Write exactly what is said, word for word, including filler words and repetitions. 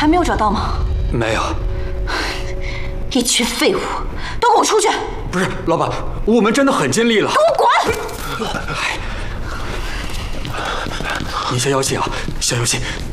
还没有找到吗？ 没有。 一群废物，都给我出去！ 不是，老板，我们真的很尽力了。 给我滚！ 你先消气啊，先消气。